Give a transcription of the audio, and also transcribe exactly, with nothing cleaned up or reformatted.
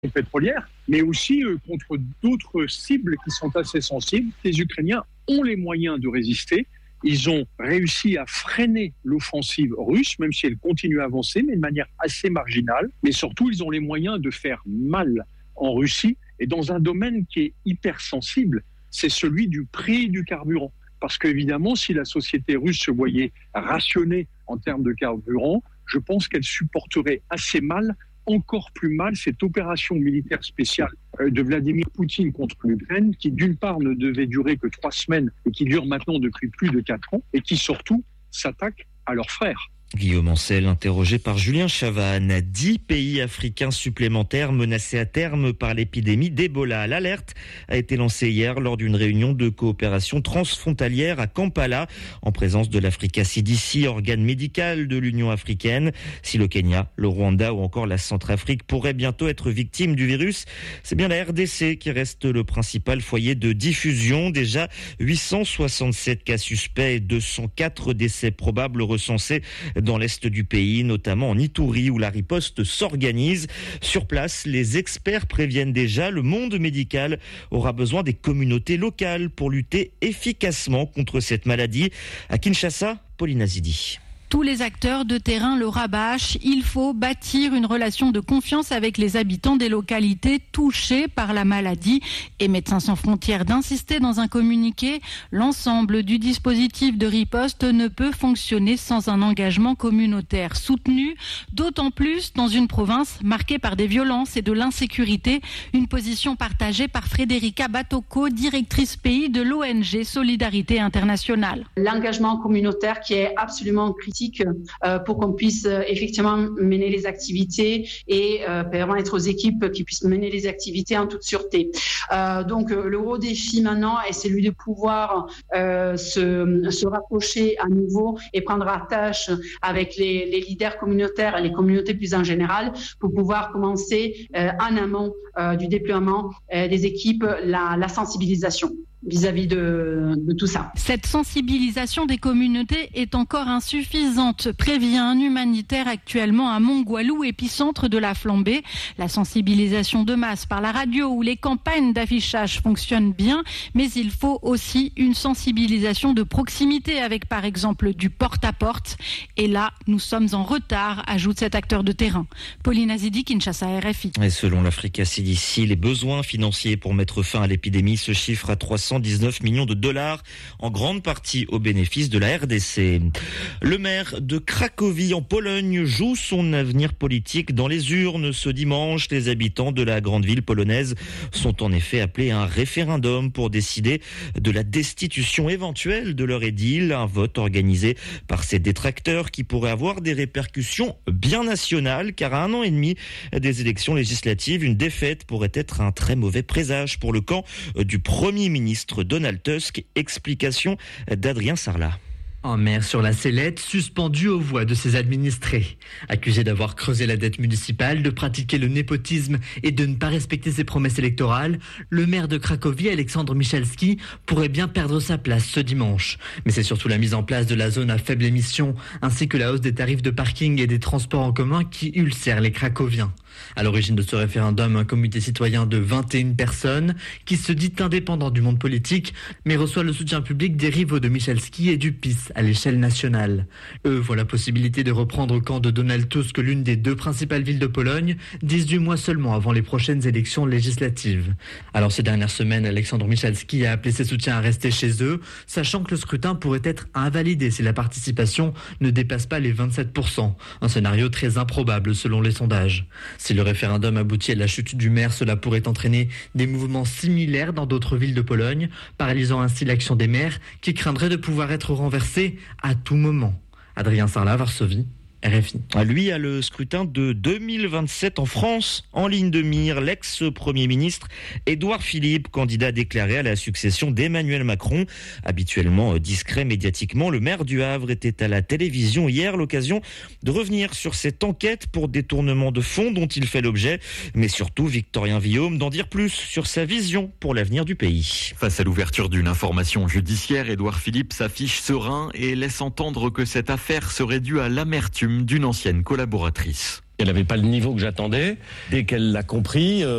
pétrolière, mais aussi euh, contre d'autres cibles qui sont assez sensibles. Les Ukrainiens ont les moyens de résister. Ils ont réussi à freiner l'offensive russe, même si elle continue à avancer, mais de manière assez marginale. Mais surtout, ils ont les moyens de faire mal en Russie et dans un domaine qui est hypersensible, c'est celui du prix du carburant. Parce qu'évidemment, si la société russe se voyait rationnée en termes de carburant, je pense qu'elle supporterait assez mal, encore plus mal, cette opération militaire spéciale de Vladimir Poutine contre l'Ukraine, qui d'une part ne devait durer que trois semaines et qui dure maintenant depuis plus de quatre ans, et qui surtout s'attaque à leurs frères. Guillaume Ancel, interrogé par Julien Chavannes. Dix pays africains supplémentaires menacés à terme par l'épidémie d'Ebola. L'alerte a été lancée hier lors d'une réunion de coopération transfrontalière à Kampala, en présence de l'Africa C D C, organe médical de l'Union africaine. Si le Kenya, le Rwanda ou encore la Centrafrique pourraient bientôt être victimes du virus, c'est bien la R D C qui reste le principal foyer de diffusion. Déjà huit cent soixante-sept cas suspects et deux cent quatre décès probables recensés dans l'est du pays, notamment en Ituri où la riposte s'organise. Sur place, les experts préviennent déjà, le monde médical aura besoin des communautés locales pour lutter efficacement contre cette maladie. À Kinshasa, Pauline Azidi. Tous les acteurs de terrain le rabâchent. Il faut bâtir une relation de confiance avec les habitants des localités touchées par la maladie. Et Médecins sans frontières d'insister dans un communiqué. L'ensemble du dispositif de riposte ne peut fonctionner sans un engagement communautaire soutenu. D'autant plus dans une province marquée par des violences et de l'insécurité. Une position partagée par Frédérica Batoko, directrice pays de l'O N G Solidarité Internationale. L'engagement communautaire qui est absolument critique pour qu'on puisse effectivement mener les activités et permettre aux équipes qui puissent mener les activités en toute sûreté. Euh, donc le gros défi maintenant est celui de pouvoir euh, se, se rapprocher à nouveau et prendre attache avec les, les leaders communautaires et les communautés plus en général pour pouvoir commencer euh, en amont euh, du déploiement euh, des équipes la, la sensibilisation vis-à-vis de, de tout ça. Cette sensibilisation des communautés est encore insuffisante, prévient un humanitaire actuellement à Mongwalu, épicentre de la flambée. La sensibilisation de masse par la radio ou les campagnes d'affichage fonctionnent bien, mais il faut aussi une sensibilisation de proximité avec par exemple du porte-à-porte. Et là, nous sommes en retard, ajoute cet acteur de terrain. Pauline Azidi, Kinshasa, R F I. Et selon l'Africa C D C, les besoins financiers pour mettre fin à l'épidémie se chiffrent à trois cent dix-neuf millions de dollars, en grande partie au bénéfice de la R D C. Le maire de Cracovie en Pologne joue son avenir politique dans les urnes. Ce dimanche, les habitants de la grande ville polonaise sont en effet appelés à un référendum pour décider de la destitution éventuelle de leur édile, un vote organisé par ses détracteurs qui pourrait avoir des répercussions bien nationales, car à un an et demi des élections législatives, une défaite pourrait être un très mauvais présage pour le camp du Premier ministre Donald Tusk. Explication d'Adrien Sarlat. Un maire sur la sellette, suspendu aux voix de ses administrés. Accusé d'avoir creusé la dette municipale, de pratiquer le népotisme et de ne pas respecter ses promesses électorales, le maire de Cracovie, Alexandre Michalski, pourrait bien perdre sa place ce dimanche. Mais c'est surtout la mise en place de la zone à faible émission, ainsi que la hausse des tarifs de parking et des transports en commun qui ulcèrent les Cracoviens. À l'origine de ce référendum, un comité citoyen de vingt et une personnes qui se dit indépendant du monde politique, mais reçoit le soutien public des rivaux de Michalski et du P I S à l'échelle nationale. Eux voient la possibilité de reprendre au camp de Donald Tusk l'une des deux principales villes de Pologne, dix-huit mois seulement avant les prochaines élections législatives. Alors ces dernières semaines, Alexandre Michalski a appelé ses soutiens à rester chez eux, sachant que le scrutin pourrait être invalidé si la participation ne dépasse pas les vingt-sept pour cent. Un scénario très improbable selon les sondages. Si le référendum aboutit à la chute du maire, cela pourrait entraîner des mouvements similaires dans d'autres villes de Pologne, paralysant ainsi l'action des maires qui craindraient de pouvoir être renversés à tout moment. Adrien Sarlat, Varsovie, R F I. Lui a le scrutin de deux mille vingt-sept en France en ligne de mire. L'ex-premier ministre Édouard Philippe, candidat déclaré à la succession d'Emmanuel Macron. Habituellement discret médiatiquement, le maire du Havre était à la télévision hier, l'occasion de revenir sur cette enquête pour détournement de fonds dont il fait l'objet, mais surtout Victorien Villaume d'en dire plus sur sa vision pour l'avenir du pays. Face à l'ouverture d'une information judiciaire, Édouard Philippe s'affiche serein et laisse entendre que cette affaire serait due à l'amertume d'une ancienne collaboratrice. Elle n'avait pas le niveau que j'attendais. Dès qu'elle l'a compris, euh,